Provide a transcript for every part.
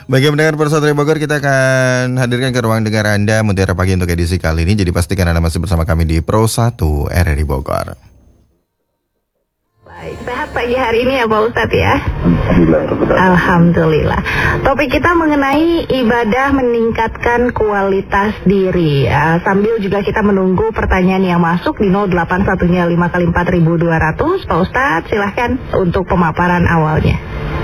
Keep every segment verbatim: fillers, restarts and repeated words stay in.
Bagi pendengar Persatria Bogor, kita akan hadirkan ke ruang dengar Anda Mutiara Pagi untuk edisi kali ini. Jadi pastikan Anda masih bersama kami di Pro satu R R I Bogor. Baik, sehat pagi hari ini ya Pak Ustadz ya. Alhamdulillah. Alhamdulillah. Topik kita mengenai ibadah meningkatkan kualitas diri ya. Sambil juga kita menunggu pertanyaan yang masuk di nol delapan satu lima kali empat ribu dua ratus. Pak Ustadz silahkan untuk pemaparan awalnya.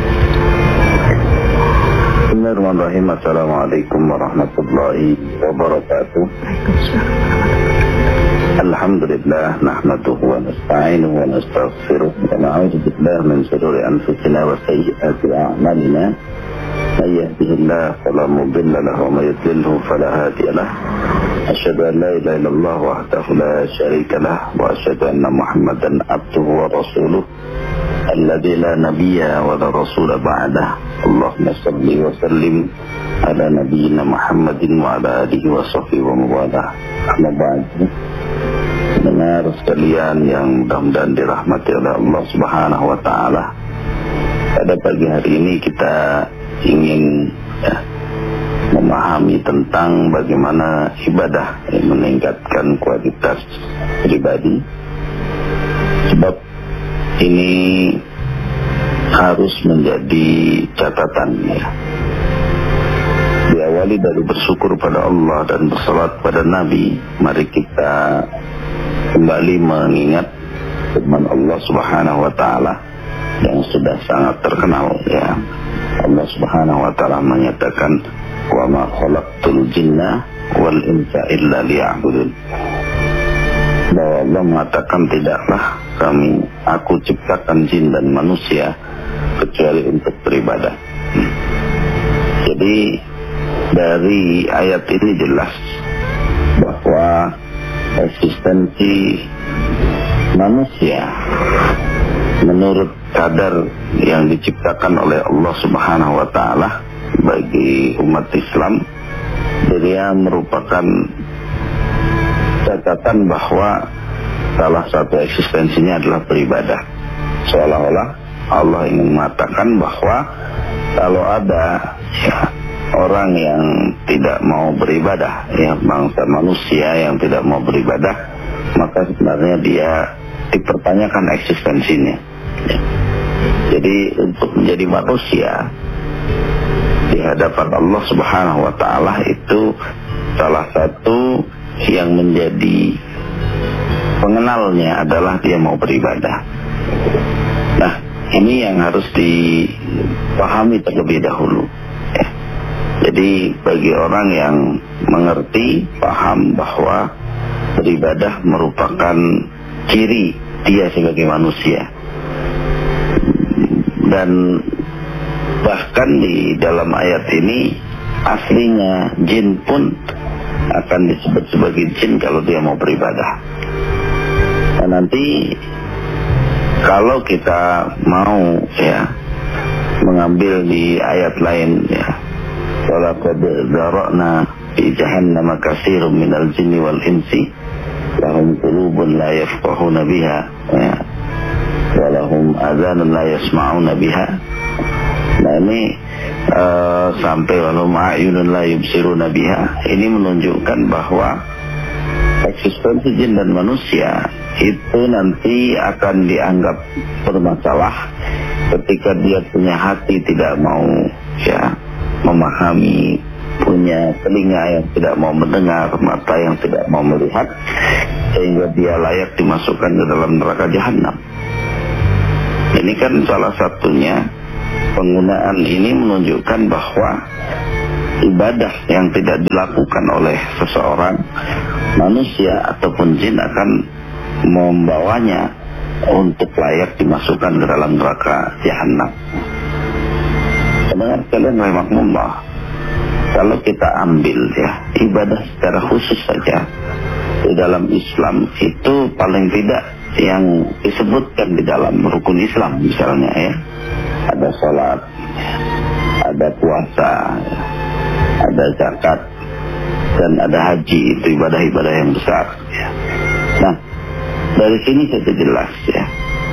Bismillahirrahmanirrahim. Assalamualaikum warahmatullahi wabarakatuh. Alhamdulillah nahmaduhu wa nasta'inuhu wa nastaghfiruh wa na'udzu billahi min shururi anfusina wa sayyiati a'malina. May yahdihillahu fala mudilla lahu wa may yudlilhu fala hadiya lahu. Asyhadu an la ilaha illallah wahdahu la syarika lahu wa asyhadu anna Muhammadan abduhu wa rasuluh alladzi la nabiyya wa la rasula ba'dah. Allahumma salli wa sallim ala nabiyyina Muhammadin wa ala alihi wa sahbihi wa mawalah. Amma ba'du. Dengar sekalian yang mudah-mudahan dirahmati oleh Allah Subhanahu wa taala. Pada pagi hari ini kita ingin ya, memahami tentang bagaimana ibadah yang meningkatkan kualitas pribadi. Sebab ini harus menjadi catatan ya. Diawali dari bersyukur pada Allah dan bersalat pada Nabi. Mari kita kembali mengingat firman Allah Subhanahu wa taala yang sudah sangat terkenal ya. Allah Subhanahu wa taala menyatakan wa ma khalaqtul jinna wal insa illa liya'budun. Bahwa Allah mengatakan tidaklah kami aku ciptakan jin dan manusia kecuali untuk beribadah. Hmm. Jadi dari ayat ini jelas bahwa eksistensi manusia menurut kadar yang diciptakan oleh Allah Subhanahu wa taala bagi umat Islam, dia merupakan catatan bahwa salah satu eksistensinya adalah beribadah. Seolah-olah Allah ingin mengatakan bahwa kalau ada ya, orang yang tidak mau beribadah, ya bangsa manusia yang tidak mau beribadah, maka sebenarnya dia dipertanyakan eksistensinya. Ya. Jadi untuk menjadi manusia di hadapan Allah Subhanahu wa taala itu salah satu yang menjadi pengenalnya adalah dia mau beribadah. Nah, ini yang harus dipahami terlebih dahulu. Ya. Jadi bagi orang yang mengerti, paham bahwa beribadah merupakan ciri dia sebagai manusia. Dan bahkan di dalam ayat ini aslinya jin pun akan disebut sebagai jin kalau dia mau beribadah. Nah, nanti kalau kita mau ya mengambil di ayat lain ya, walaqad zara'na fi jahannam katsiran minal jinni wal insi lahum qulubun la yafqahuna biha ya, wa lahum adhanun la yasma'una biha. Nah ini uh, sampai walahum a'yunun la yubsiruna biha, ini menunjukkan bahwa eksistensi jin dan manusia itu nanti akan dianggap bermasalah ketika dia punya hati tidak mau ya memahami, punya telinga yang tidak mau mendengar, mata yang tidak mau melihat, sehingga dia layak dimasukkan ke dalam neraka jahanam. Ini kan salah satunya penggunaan ini menunjukkan bahwa ibadah yang tidak dilakukan oleh seseorang, manusia ataupun jin, akan membawanya untuk layak dimasukkan ke dalam neraka jahanam. Pendengar sekalian rahimakumullah, kalau kita ambil ya ibadah secara khusus saja di dalam Islam itu paling tidak yang disebutkan di dalam rukun Islam misalnya ya, ada sholat, ada puasa, ada zakat, dan ada haji, itu ibadah-ibadah yang besar ya. Nah, dari sini sudah jelas ya,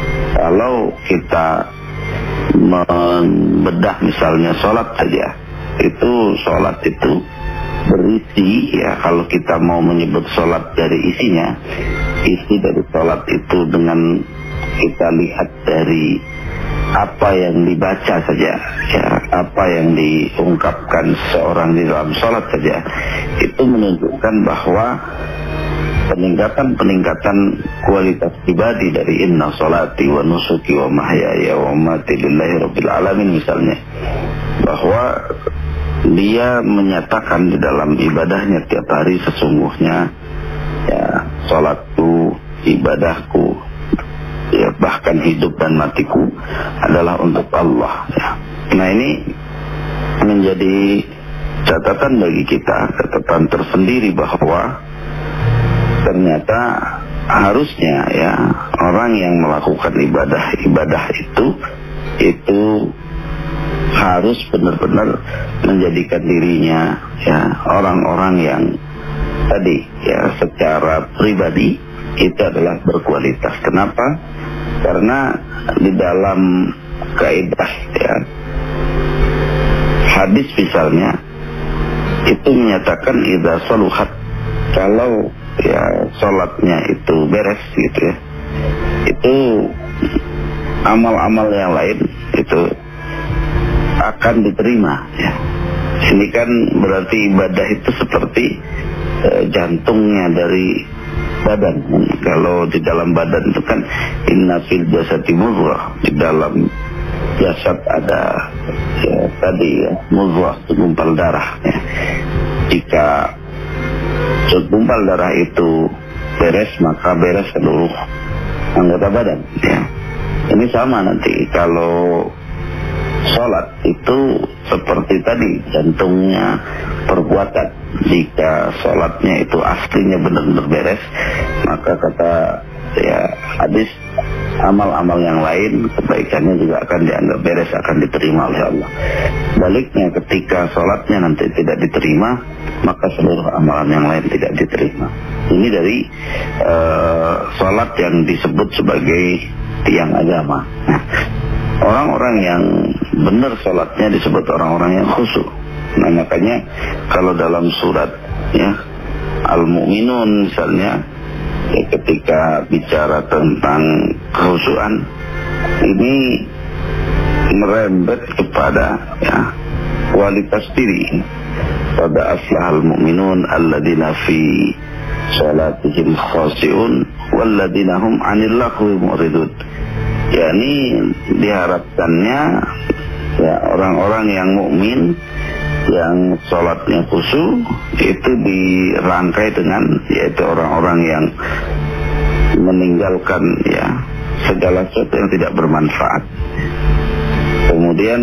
kalau kita membedah misalnya sholat saja, itu sholat itu berisi, ya kalau kita mau menyebut sholat dari isinya, isi dari sholat itu dengan kita lihat dari apa yang dibaca saja, ya, apa yang diungkapkan seorang di dalam sholat saja, itu menunjukkan bahwa peningkatan-peningkatan kualitas pribadi dari inna sholati wa nusuki wa mahyaya wa mamati lillahi rabbil alamin misalnya, bahwa dia menyatakan di dalam ibadahnya tiap hari sesungguhnya ya sholatku, ibadahku, ya bahkan hidup dan matiku adalah untuk Allah, ya. Nah ini menjadi catatan bagi kita, catatan tersendiri bahwa ternyata harusnya ya orang yang melakukan ibadah-ibadah itu itu harus benar-benar menjadikan dirinya ya orang-orang yang tadi ya secara pribadi itu adalah berkualitas. Kenapa? Karena di dalam kaidah ya hadis misalnya itu menyatakan idza saluhat, kalau ya sholatnya itu beres gitu ya, itu amal-amal yang lain itu akan diterima, ya. Ini kan berarti ibadah itu seperti eh, jantungnya dari badan. Kalau di dalam badan itu kan inna fil jasadi mudghah, di dalam jasad ada ya, tadi ya mudghah, segumpal darah, ya. Jika segumpal darah itu beres, maka beres seluruh anggota badan, ya. Ini sama nanti kalau sholat itu seperti tadi jantungnya perbuatan. Jika sholatnya itu aslinya benar-benar beres, maka kata ya hadis amal-amal yang lain kebaikannya juga akan dianggap beres, akan diterima oleh Allah. Baliknya ketika sholatnya nanti tidak diterima, maka seluruh amalan yang lain tidak diterima. Ini dari uh, sholat yang disebut sebagai tiang agama. Nah, orang-orang yang benar sholatnya disebut orang-orang yang khusyuk. Nah makanya kalau dalam surat ya Al-Mu'minun misalnya, ya, ketika bicara tentang kekhusyuan ini merembet kepada ya kualitas diri. Pada aflahal mu'minun alladzina fi salatihim khashi'un walladzina hum 'anil lahwi mu'ridun. Yani diharapkannya ya orang-orang yang mukmin yang sholatnya khusyuk itu dirangkai dengan yaitu orang-orang yang meninggalkan ya segala sesuatu yang tidak bermanfaat. Kemudian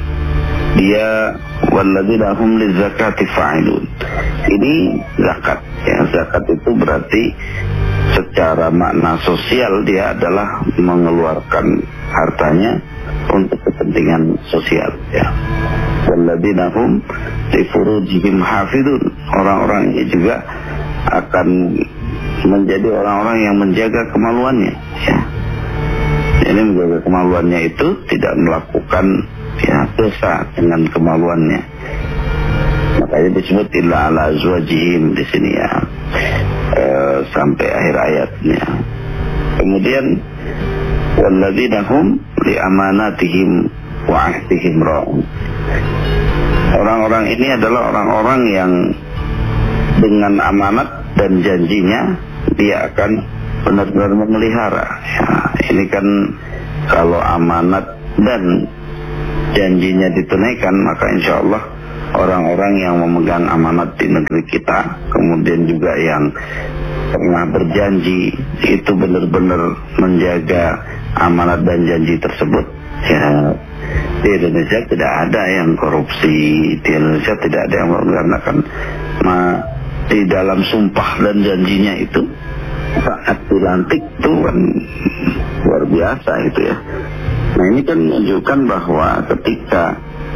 dia walladzina hum lizakati fa'ilun. Ini zakat, ya zakat itu berarti secara makna sosial dia adalah mengeluarkan hartanya untuk kepentingan sosial, ya. Walladzina hum li furujihim hafidun. Orang-orang ini juga akan menjadi orang-orang yang menjaga kemaluannya, ya. Jadi menjaga kemaluannya itu tidak melakukan ya dosa dengan kemaluannya. Makanya disebut illa ala azwajihim di sini ya. E, sampai akhir ayatnya. Kemudian walladzina hum li amanatihim wa ahdihim ra'un. Orang-orang ini adalah orang-orang yang dengan amanat dan janjinya dia akan benar-benar memelihara. Ya, ini kan kalau amanat dan janjinya ditunaikan, maka insya Allah orang-orang yang memegang amanat di negeri kita, kemudian juga yang pernah berjanji itu benar-benar menjaga amanat dan janji tersebut. Ya, di Indonesia tidak ada yang korupsi, di Indonesia tidak ada yang menggunakan nah, di dalam sumpah dan janjinya itu saat dilantik itu kan luar biasa itu ya. Nah ini kan menunjukkan bahwa ketika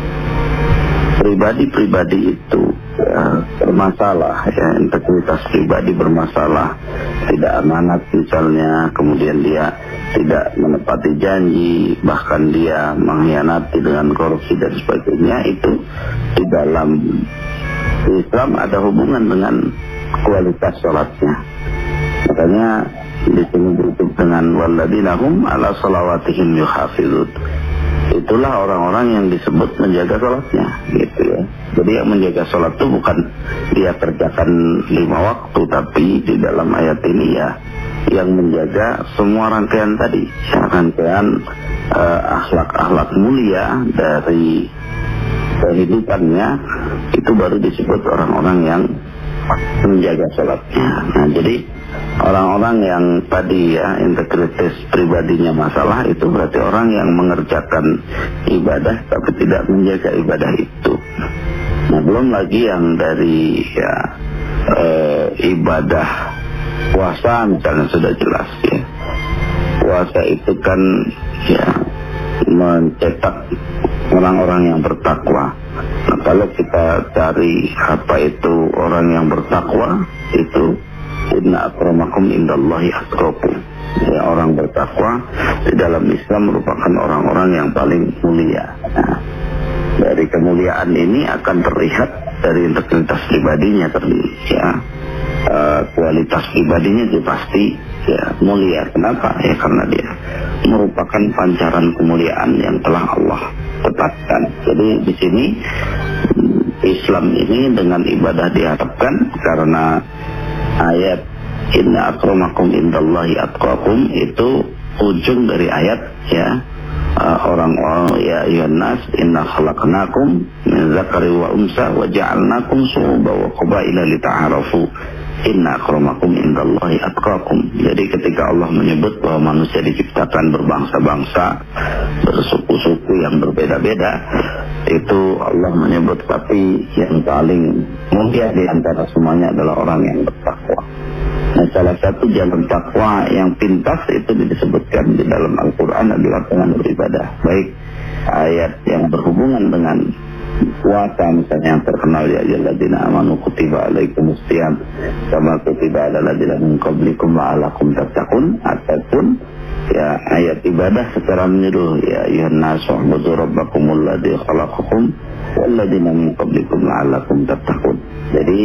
pribadi-pribadi itu ya, bermasalah, ya, integritas pribadi bermasalah, tidak amanat misalnya, kemudian dia tidak menepati janji, bahkan dia mengkhianati dengan korupsi dan sebagainya, itu di dalam Islam ada hubungan dengan kualitas sholatnya. Makanya di sini ditutup dengan walladzina hum ala shalawatihim yuhafizun. Itulah orang-orang yang disebut menjaga sholatnya, gitu ya. Jadi yang menjaga sholat itu bukan dia kerjakan lima waktu, tapi di dalam ayat ini ya yang menjaga semua rangkaian tadi, rangkaian uh, akhlak-akhlak mulia dari kehidupannya, itu baru disebut orang-orang yang menjaga sholatnya. Nah, jadi orang-orang yang tadi ya integritas pribadinya masalah, itu berarti orang yang mengerjakan ibadah tapi tidak menjaga ibadah itu. Nah, belum lagi yang dari ya eh, ibadah puasa misalnya sudah jelas ya. Puasa itu kan ya mencetak orang-orang yang bertakwa. Nah, kalau kita cari apa itu orang yang bertakwa, itu inna akramakum indallahi atqakum. Ya, orang bertakwa di dalam Islam merupakan orang-orang yang paling mulia. Nah, dari kemuliaan ini akan terlihat dari integritas pribadinya terdiri ya. Uh, kualitas pribadinya itu pasti ya mulia. Kenapa? Ya karena dia merupakan pancaran kemuliaan yang telah Allah tetapkan. Jadi di sini Islam ini dengan ibadah dihadapkan karena ayat inna akramakum indallahi atqakum itu ujung dari ayat ya. Uh, orang-orang ya ayyuhan nas inna khalaqnakum min dzakari wa unsa wa ja'alnakum syu'uban wa qabaila lita'arafu inna akramakum indallahi atqakum. Jadi ketika Allah menyebut bahwa manusia diciptakan berbangsa-bangsa, bersuku-suku yang berbeda-beda, itu Allah menyebut tapi yang paling mulia di antara semuanya adalah orang yang bertakwa. Nah, salah satu jalan takwa yang pintas itu disebutkan di dalam Al-Quran adalah dengan beribadah. Baik ayat yang berhubungan dengan puasa misalnya yang terkenal ya ayyuhalladzina amanu kutiba alaikumusiyam kama kutiba alal ladzina min qablikum la'allakum tattaqun, ataupun ya ayat ibadah secara menyeluruh ya ayyuhan nasu u'budu rabbakumul ladzi khalaqakum wal ladzina min qablikum la'allakum tattaqun. Jadi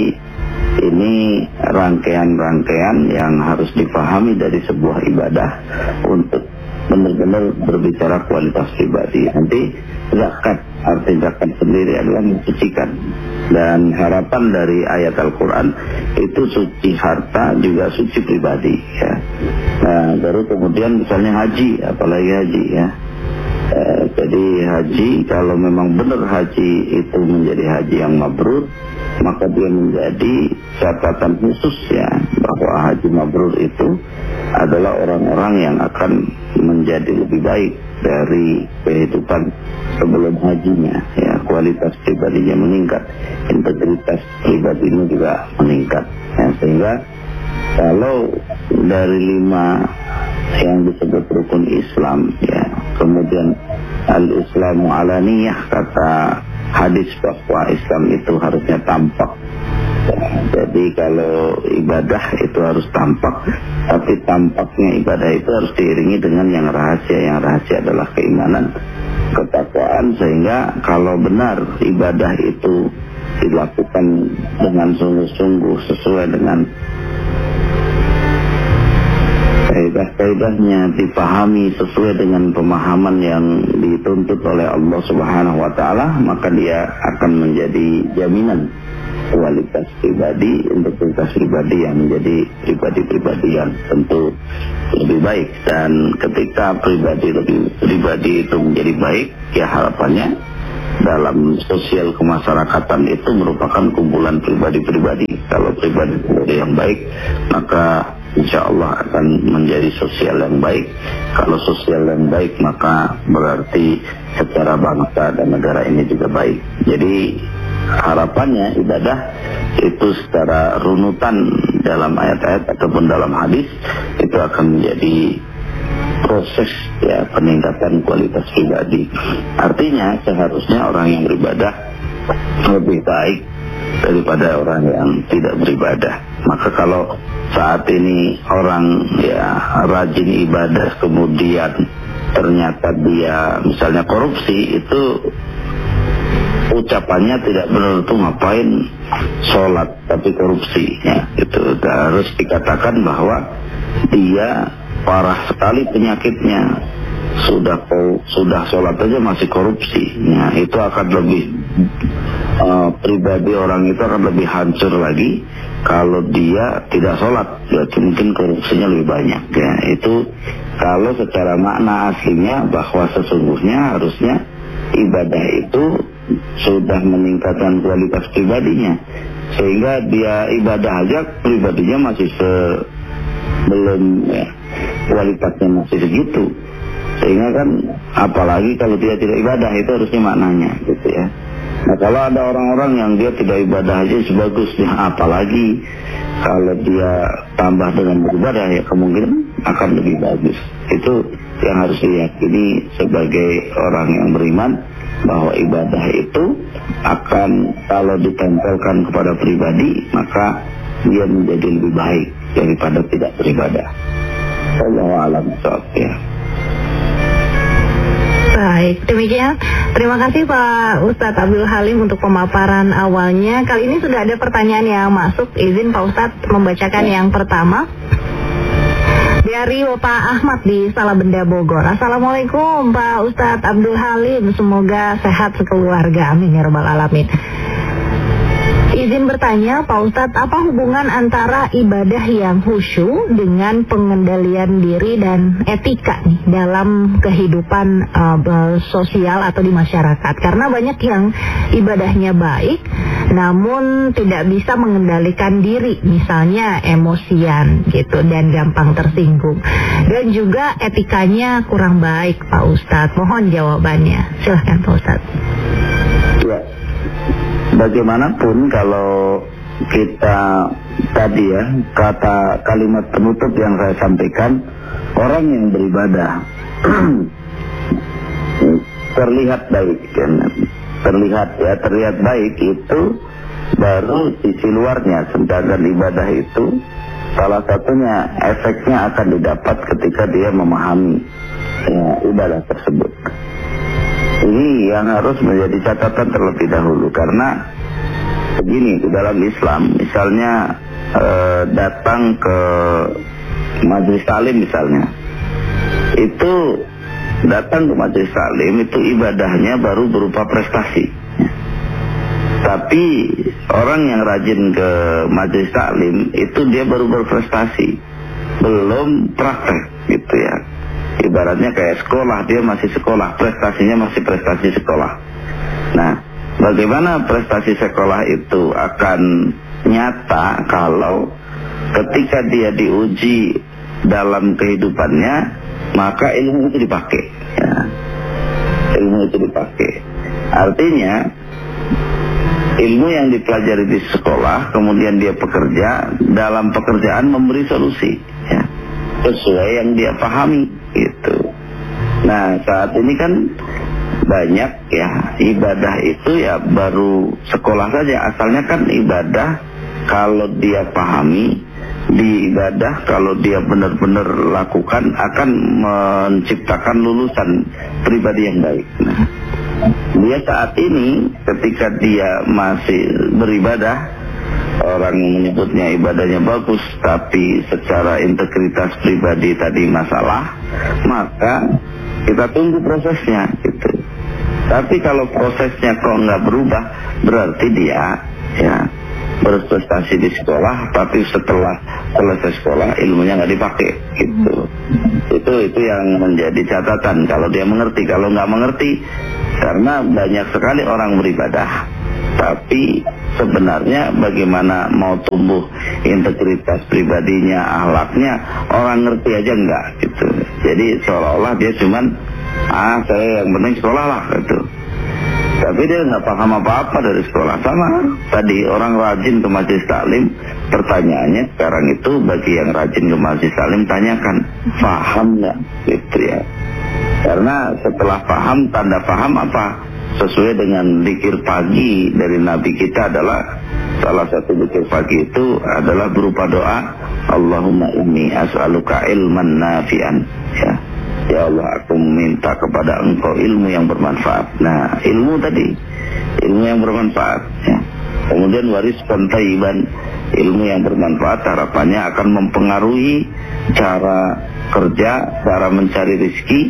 ini rangkaian-rangkaian yang harus dipahami dari sebuah ibadah untuk benar-benar berbicara kualitas pribadi. Nanti zakat, arti zakat sendiri adalah mensucikan. Dan harapan dari ayat Al-Quran itu suci harta juga suci pribadi ya. Nah, baru kemudian misalnya haji, apalagi haji ya. Eh, jadi haji, kalau memang benar haji itu menjadi haji yang mabrur, maka dia menjadi catatan khusus ya, bahwa haji mabrur itu adalah orang-orang yang akan menjadi lebih baik dari kehidupan sebelum hajinya ya, kualitas pribadinya meningkat, integritas pribadinya juga meningkat ya, sehingga kalau dari lima yang disebut rukun Islam ya, kemudian al-Islamu ala niyah, kata hadis bahwa Islam itu harusnya tampak ya, jadi kalau ibadah itu harus tampak, tapi tampaknya ibadah itu harus diiringi dengan yang rahasia. Yang rahasia adalah keimanan, ketakwaan, sehingga kalau benar ibadah itu dilakukan dengan sungguh-sungguh sesuai dengan kaidah-kaidahnya, dipahami sesuai dengan pemahaman yang dituntut oleh Allah Subhanahu wa taala, maka dia akan menjadi jaminan kualitas pribadi, integritas pribadi yang menjadi pribadi-pribadi yang tentu lebih baik. Dan ketika pribadi lebih pribadi itu menjadi baik, ya harapannya dalam sosial kemasyarakatan itu merupakan kumpulan pribadi-pribadi. Kalau pribadi-pribadi yang baik, maka insya Allah akan menjadi sosial yang baik. Kalau sosial yang baik, maka berarti secara bangsa dan negara ini juga baik. Jadi harapannya ibadah itu secara runutan dalam ayat-ayat ataupun dalam hadis itu akan menjadi proses ya peningkatan kualitas pribadi. Artinya seharusnya orang yang beribadah lebih baik daripada orang yang tidak beribadah. Maka kalau saat ini orang ya rajin ibadah kemudian ternyata dia misalnya korupsi, itu ucapannya tidak benar tuh ngapain sholat tapi korupsi ya, itu harus dikatakan bahwa dia parah sekali penyakitnya, sudah sudah sholat aja masih korupsi ya, itu akan lebih uh, pribadi orang itu akan lebih hancur lagi kalau dia tidak sholat, berarti mungkin korupsinya lebih banyak ya. Itu kalau secara makna aslinya bahwa sesungguhnya harusnya ibadah itu sudah meningkatkan kualitas pribadinya, sehingga dia ibadah aja pribadinya masih se belum ya, kualitasnya masih segitu, sehingga kan apalagi kalau dia tidak ibadah, itu harusnya maknanya gitu ya. Nah kalau ada orang-orang yang dia tidak ibadah aja sebagusnya, apalagi kalau dia tambah dengan beribadah ya kemungkinan akan lebih bagus. Itu yang harus diyakini sebagai orang yang beriman, bahwa ibadah itu akan kalau ditempelkan kepada pribadi maka dia menjadi lebih baik daripada tidak beribadah. Wallahu a'lam bishawab ya. Baik, demikian. Terima kasih Pak Ustadz Abdul Halim untuk pemaparan awalnya. Kali ini sudah ada pertanyaan yang masuk. Izin Pak Ustadz membacakan yang pertama. Dari Bapak Ahmad di Salabenda Bogor. Assalamualaikum Pak Ustadz Abdul Halim. Semoga sehat sekeluarga. Amin ya rabbal alamin. Izin bertanya Pak Ustadz, apa hubungan antara ibadah yang khusyuk dengan pengendalian diri dan etika nih dalam kehidupan uh, sosial atau di masyarakat? Karena banyak yang ibadahnya baik namun tidak bisa mengendalikan diri, misalnya emosian gitu dan gampang tersinggung, dan juga etikanya kurang baik Pak Ustadz. Mohon jawabannya, silahkan Pak Ustadz. Ya, bagaimanapun kalau kita tadi ya, kata kalimat penutup yang saya sampaikan, orang yang beribadah terlihat baik kan, terlihat ya terlihat baik itu baru sisi luarnya, sedangkan ibadah itu salah satunya efeknya akan didapat ketika dia memahami ya, ibadah tersebut. Ini yang harus menjadi catatan terlebih dahulu, karena begini, di dalam Islam misalnya eh, datang ke majelis taklim misalnya, itu datang ke majelis taklim itu ibadahnya baru berupa prestasi. Tapi orang yang rajin ke majelis taklim itu dia baru berprestasi, belum praktek gitu ya. Ibaratnya kayak sekolah, dia masih sekolah, prestasinya masih prestasi sekolah. Nah, bagaimana prestasi sekolah itu akan nyata kalau ketika dia diuji dalam kehidupannya, maka ilmu itu dipakai ya. Ilmu itu dipakai. Artinya ilmu yang dipelajari di sekolah, kemudian dia bekerja, dalam pekerjaan memberi solusi ya, sesuai yang dia pahami gitu. Nah saat ini kan banyak ya ibadah itu ya baru sekolah saja, asalnya kan ibadah kalau dia pahami, di ibadah kalau dia benar-benar lakukan akan menciptakan lulusan pribadi yang baik. Nah, dia saat ini ketika dia masih beribadah, orang menyebutnya ibadahnya bagus, tapi secara integritas pribadi tadi masalah, maka kita tunggu prosesnya gitu. Tapi kalau prosesnya kok nggak berubah, berarti dia ya berprestasi di sekolah, tapi setelah selesai sekolah ilmunya nggak dipakai gitu. Itu itu yang menjadi catatan kalau dia mengerti. Kalau nggak mengerti, karena banyak sekali orang beribadah, tapi sebenarnya bagaimana mau tumbuh integritas pribadinya, akhlaknya, orang ngerti aja enggak gitu. Jadi seolah-olah dia cuman ah saya yang penting sekolah lah gitu. Tapi dia nggak paham apa-apa dari sekolah. Sama tadi orang rajin ke majelis taklim, pertanyaannya sekarang itu bagi yang rajin ke majelis taklim, tanyakan paham nggak gitu ya. Karena setelah paham, tanda paham apa? Sesuai dengan zikir pagi dari Nabi kita adalah salah satu zikir pagi itu adalah berupa doa, Allahumma inni as'aluka ilman nafi'an. Ya, ya Allah, aku meminta kepada Engkau ilmu yang bermanfaat. Nah, ilmu tadi, ilmu yang bermanfaat. Ya. Kemudian warizqan thayyiban, ilmu yang bermanfaat harapannya akan mempengaruhi cara kerja, cara mencari rezeki,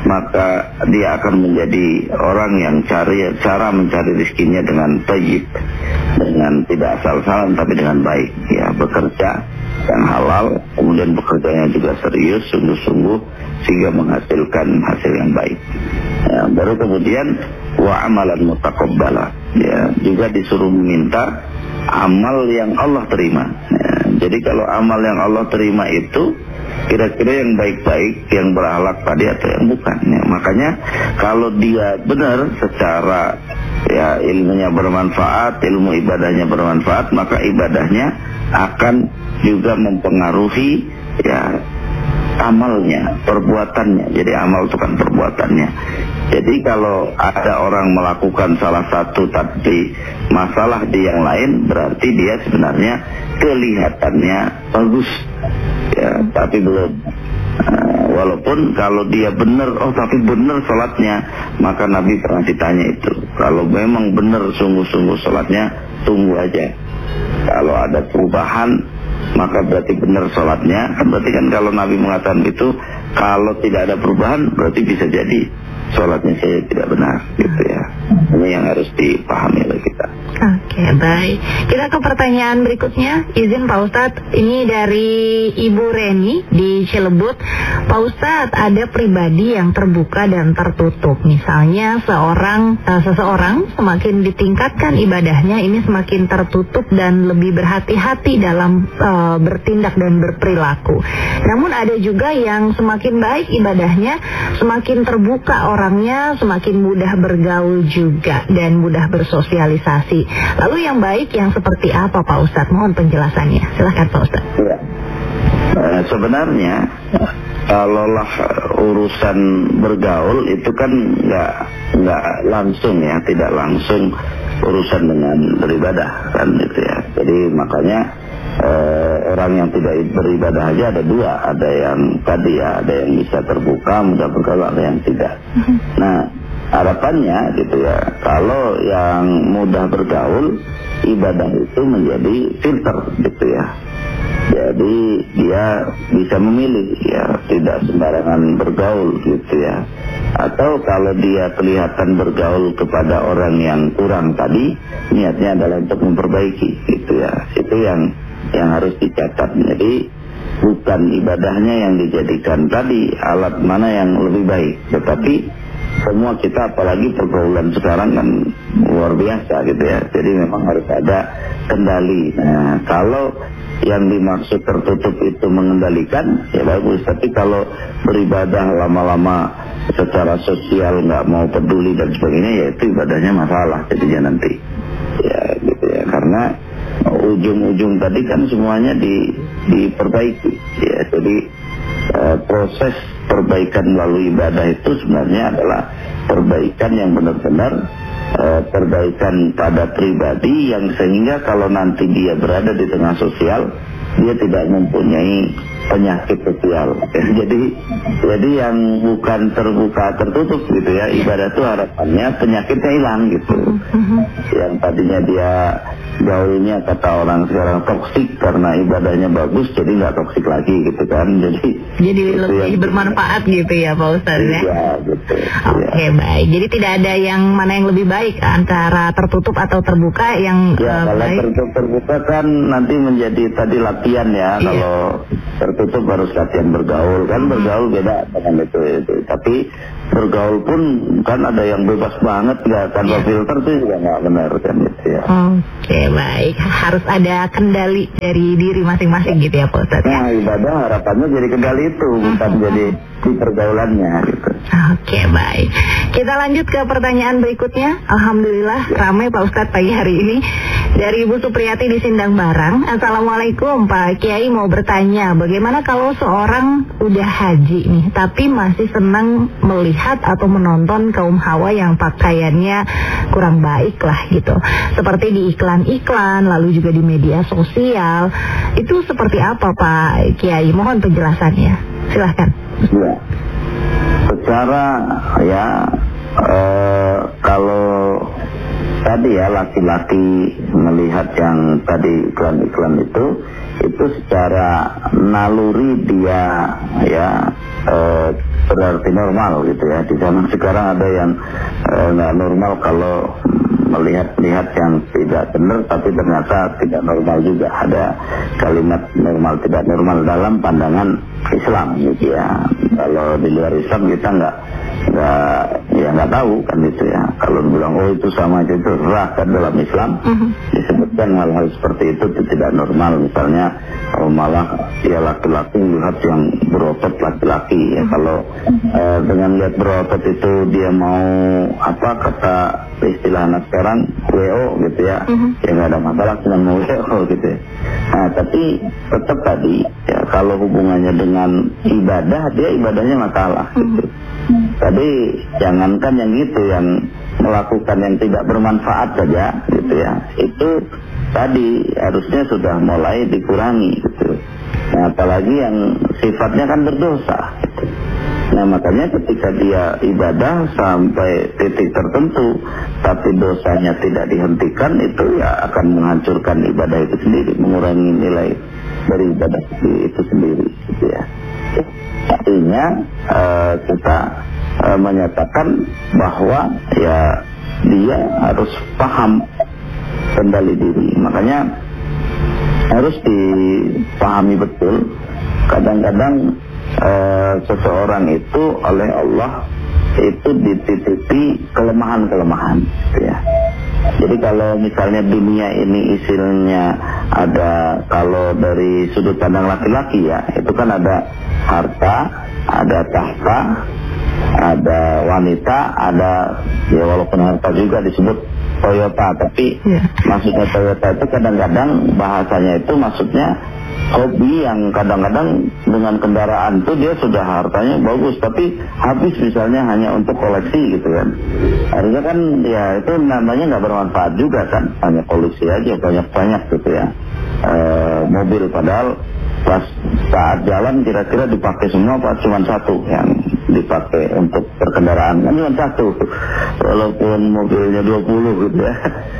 maka dia akan menjadi orang yang cari cara mencari rezekinya dengan thayyib, dengan tidak asal-asalan tapi dengan baik. Ya, bekerja yang halal, kemudian bekerjanya juga serius, sungguh-sungguh, sehingga menghasilkan hasil yang baik. Ya, baru kemudian wa amalan mutaqabbala, ya, juga disuruh meminta amal yang Allah terima. Ya, jadi kalau amal yang Allah terima itu kira-kira yang baik-baik, yang berakhlak tadi atau yang bukan. Ya, makanya kalau dia benar secara ya ilmunya bermanfaat, ilmu ibadahnya bermanfaat, maka ibadahnya akan juga mempengaruhi ya amalnya, perbuatannya. Jadi amal itu kan perbuatannya. Jadi kalau ada orang melakukan salah satu tapi masalah di yang lain, berarti dia sebenarnya kelihatannya bagus, ya, tapi belum. Uh, walaupun kalau dia benar, oh tapi benar sholatnya, maka Nabi pernah ditanya itu. Kalau memang benar sungguh-sungguh sholatnya, tunggu aja. Kalau ada perubahan, maka berarti benar sholatnya. Kan berarti kan kalau Nabi mengatakan itu, kalau tidak ada perubahan, berarti bisa jadi sholatnya saya tidak benar, gitu ya. Ini yang harus dipahami oleh kita. Oke, baik. Kita ke pertanyaan berikutnya. Izin Pak Ustadz, ini dari Ibu Reni di Cilebut. Pak Ustadz, ada pribadi yang terbuka dan tertutup. Misalnya seorang uh, seseorang semakin ditingkatkan ibadahnya, ini semakin tertutup dan lebih berhati-hati dalam uh, bertindak dan berperilaku. Namun ada juga yang semakin baik ibadahnya, semakin terbuka orangnya, semakin mudah bergaul juga dan mudah bersosialisasi. Lalu yang baik yang seperti apa Pak Ustadz? Mohon penjelasannya. Silakan Pak Ustadz. Ya. Uh, sebenarnya kalaulah urusan bergaul itu kan nggak nggak langsung ya, tidak langsung urusan dengan beribadah kan gitu ya. Jadi makanya uh, orang yang tidak beribadah aja ada dua, ada yang tadi ya, ada yang bisa terbuka, mudah bergaul, ada yang tidak. Nah, harapannya gitu ya, kalau yang mudah bergaul, ibadah itu menjadi filter gitu ya. Jadi dia bisa memilih ya, tidak sembarangan bergaul gitu ya. Atau kalau dia kelihatan bergaul kepada orang yang kurang tadi, niatnya adalah untuk memperbaiki gitu ya. Itu yang yang harus dicatat. Jadi bukan ibadahnya yang dijadikan tadi alat mana yang lebih baik, tetapi semua kita, apalagi pergaulan sekarang kan luar biasa gitu ya. Jadi memang harus ada kendali. Nah, kalau yang dimaksud tertutup itu mengendalikan, ya bagus. Tapi kalau beribadah lama-lama secara sosial nggak mau peduli dan sebagainya, ya itu ibadahnya masalah jadinya nanti. Ya gitu ya. Karena ujung-ujung tadi kan semuanya di, diperbaiki. Ya, jadi uh, proses perbaikan melalui ibadah itu sebenarnya adalah perbaikan yang benar-benar uh, perbaikan pada pribadi, yang sehingga kalau nanti dia berada di tengah sosial, dia tidak mempunyai penyakit sosial. Jadi jadi yang bukan terbuka tertutup gitu ya, ibadah itu harapannya penyakitnya hilang gitu. Yang tadinya dia gaulnya kata orang sekarang toksik karena ibadahnya bagus, jadi nggak toksik lagi gitu kan. Jadi jadi lebih bermanfaat gitu ya Pak Ustadz ya. Iya gitu. Oke okay, ya. Baik. Jadi tidak ada yang mana yang lebih baik antara tertutup atau terbuka yang ya, uh, kalau baik. tertutup terbuka kan nanti menjadi tadi latihan ya. Iya. Kalau tertutup harus latihan bergaul kan, hmm. bergaul beda dengan itu, itu. Tapi bergaul pun kan ada yang bebas banget nggak tanpa yeah. filter tuh juga nggak benar kan gitu ya. Oke okay, baik, harus ada kendali dari diri masing-masing gitu ya Pak Ustadz. Nah ya? Ibadah harapannya jadi kendali itu, bukan hmm. jadi di pergaulannya gitu. Oke okay, baik, kita lanjut ke pertanyaan berikutnya. Alhamdulillah ya. Ramai Pak Ustadz pagi hari ini. Dari Ibu Supriyati di Sindang Barang. Assalamualaikum Pak Kiai, mau bertanya, bagaimana kalau seorang udah haji nih, tapi masih senang melihat atau menonton kaum hawa yang pakaiannya kurang baik lah gitu, seperti di iklan-iklan, lalu juga di media sosial. Itu seperti apa Pak Kiai? Mohon penjelasannya. Silahkan. Ya, secara ya eh, kalau tadi ya laki-laki melihat yang tadi iklan-iklan itu, itu secara naluri dia ya eh, berarti normal gitu ya. Di zaman sekarang ada yang eh, nggak normal kalau melihat-lihat yang tidak benar, tapi ternyata tidak normal juga. Ada kalimat normal tidak normal dalam pandangan Islam gitu ya. Kalau di luar Islam kita nggak nggak ya nggak tahu kan gitu ya. Kalau bilang oh itu sama aja, itu rah kan dalam Islam uh-huh. disebutkan hal-hal seperti itu, itu tidak normal. Misalnya oh, malah ya laki-laki melihat yang berotot laki-laki ya. Uh-huh. Kalau uh, dengan lihat berotot itu dia mau apa kata istilah anak sekarang W O gitu ya, uh-huh. ya nggak ada masalah dengan mau W O gitu ya. Nah tapi tetap tadi ya kalau hubungannya dengan ibadah, dia ibadahnya masalah gitu. Tadi jangankan yang gitu, yang melakukan yang tidak bermanfaat saja gitu ya, itu tadi harusnya sudah mulai dikurangi gitu. Nah apalagi yang sifatnya kan berdosa gitu. Nah makanya ketika dia ibadah sampai titik tertentu tapi dosanya tidak dihentikan, itu ya akan menghancurkan ibadah itu sendiri, mengurangi nilai dari ibadah itu sendiri gitu ya. Artinya uh, kita uh, menyatakan bahwa ya dia harus paham kendali diri. Makanya harus dipahami betul. Kadang-kadang uh, seseorang itu oleh Allah itu dititipi kelemahan-kelemahan ya. Jadi kalau misalnya dunia ini isinya ada, kalau dari sudut pandang laki-laki ya, itu kan ada harta, ada tahta, ada wanita, ada ya walaupun harta juga disebut Toyota, tapi yeah. maksudnya Toyota itu kadang-kadang bahasanya itu maksudnya hobi yang kadang-kadang dengan kendaraan itu dia sudah hartanya bagus, tapi habis misalnya hanya untuk koleksi gitu kan. Harusnya kan ya itu namanya nggak bermanfaat juga kan, hanya koleksi aja banyak-banyak gitu ya. E, mobil padahal pas saat jalan kira-kira dipakai semua apa cuma satu yang dipakai untuk perkendaraan, kan cuma satu walaupun mobilnya dua puluh gitu ya.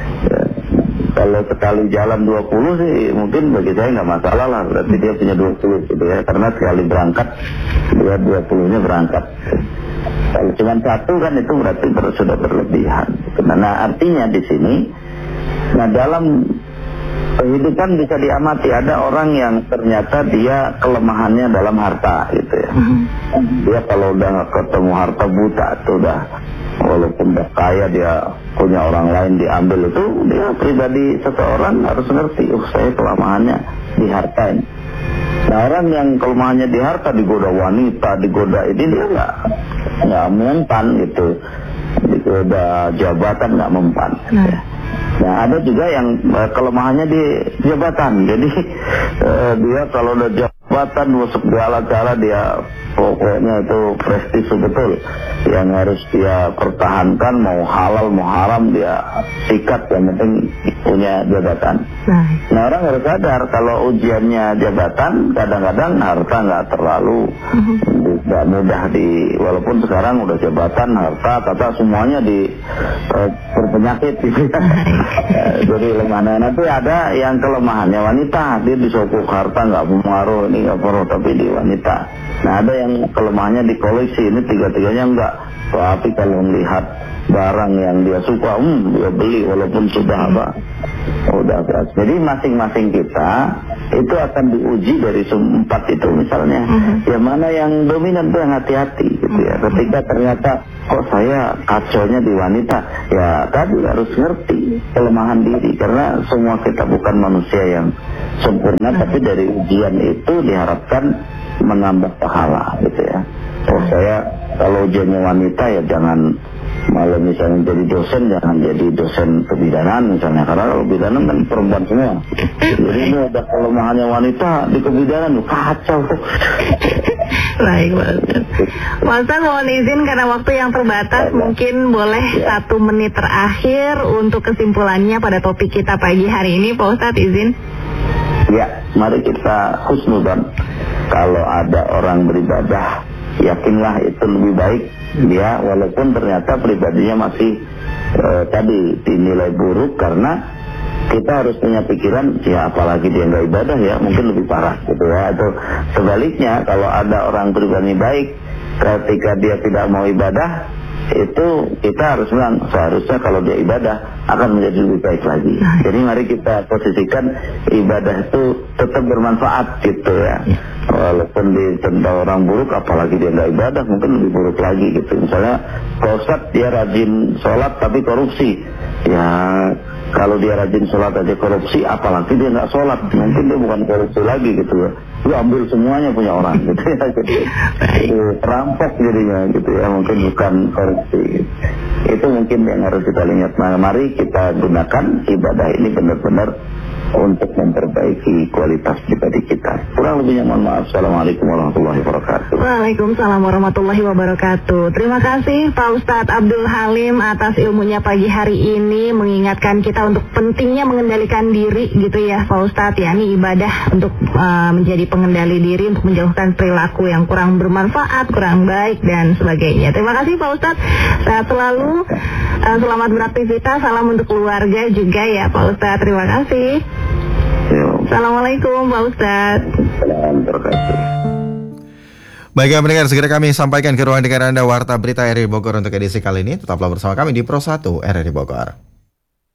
Kalau sekali jalan dua puluh sih mungkin bagi saya nggak masalah lah, berarti dia punya dua puluh gitu ya, karena sekali berangkat dia dua puluh-nya berangkat. Kalau cuma satu kan itu berarti ber, sudah berlebihan. Nah artinya di sini, nah dalam kehidupan bisa diamati ada orang yang ternyata dia kelemahannya dalam harta gitu ya. Dia kalau udah ketemu harta buta tuh udah, walaupun udah kaya dia punya orang lain diambil, itu dia pribadi seseorang harus ngerti, oh saya kelemahannya di harta ini. Nah orang yang kelemahannya di harta, digoda wanita, digoda ini, dia nggak nggak mempan gitu, digoda jabatan nggak mempan. Nah. Nah ada juga yang uh, kelemahannya di jabatan, jadi uh, dia kalau udah jabatan segala cara dia pokoknya itu prestise betul yang harus dia pertahankan, mau halal mau haram dia sikat, yang penting punya jabatan. Nah, nah orang harus sadar kalau ujiannya jabatan, kadang-kadang harta nggak terlalu nggak uh-huh. mudah di, walaupun sekarang udah jabatan, harta, kata semuanya di uh, berpenyakit gitu ya. Jadi lemah. Nah nanti ada yang kelemahannya wanita, dia disokok harta nggak pengaruh, ini nggak perlu, tapi di wanita. Nah ada yang kelemahannya di koleksi, ini tiga-tiganya enggak. Tapi kalau melihat barang yang dia suka, hmm, dia beli walaupun sudah apa, udah beras. Jadi masing-masing kita itu akan diuji dari empat itu misalnya. Uh-huh. Yang mana yang dominan tuh yang hati-hati gitu ya. Ketika ternyata kok saya kacaunya di wanita, ya tadi harus ngerti kelemahan diri, karena semua kita bukan manusia yang sempurna, uh-huh. tapi dari ujian itu diharapkan menambah pahala gitu ya. Oh saya kalau ujiannya wanita ya jangan Malah misalnya jadi dosen, jangan jadi dosen kebidanan misalnya, karena kalau kebidanan kan perempuan semua. Jadi ini ada kelemahannya wanita di kebidanan, kacau. Baik, Pak Ustadz. Pak Ustadz mohon izin karena waktu yang terbatas, ya, mungkin boleh ya. satu menit terakhir untuk kesimpulannya pada topik kita pagi hari ini, Pak Ustadz izin. Ya, mari kita husnudzon. Kalau ada orang beribadah, yakinlah itu lebih baik dia, walaupun ternyata pribadinya masih eh, tadi dinilai buruk, karena kita harus punya pikiran, ya apalagi dia nggak ibadah ya mungkin lebih parah gitu ya. Atau sebaliknya, kalau ada orang pribadi baik, ketika dia tidak mau ibadah, itu kita harus bilang seharusnya kalau dia ibadah akan menjadi lebih baik lagi. Jadi mari kita posisikan ibadah itu tetap bermanfaat gitu ya. Walaupun ditentang orang buruk, apalagi dia nggak ibadah mungkin lebih buruk lagi gitu. Misalnya Pak Ustadz dia rajin sholat tapi korupsi, ya kalau dia rajin sholat aja korupsi, apalagi dia nggak sholat, mungkin dia bukan korupsi lagi gitu ya. Dia ambil semuanya punya orang gitu ya, gitu. Itu perampok jadinya gitu ya, mungkin bukan korupsi gitu. Itu mungkin yang harus kita lihat. Nah, mari kita gunakan ibadah ini benar-benar untuk memperbaiki kualitas pribadi kita. Kurang lebihnya mohon maaf. Assalamualaikum warahmatullahi wabarakatuh. Waalaikumsalam warahmatullahi wabarakatuh. Terima kasih Pak Ustadz Abdul Halim atas ilmunya pagi hari ini, mengingatkan kita untuk pentingnya mengendalikan diri gitu ya Pak Ustadz, ya ini ibadah untuk uh, menjadi pengendali diri, untuk menjauhkan perilaku yang kurang bermanfaat, kurang baik dan sebagainya. Terima kasih Pak Ustadz, sehat selalu, uh, selamat beraktivitas, salam untuk keluarga juga ya Pak Ustadz. Terima kasih. Assalamualaikum Pak Ustadz. Baik pendengar, segera kami sampaikan ke ruang dengar Anda Warta Berita R R I Bogor untuk edisi kali ini. Tetaplah bersama kami di Pro satu R R I Bogor.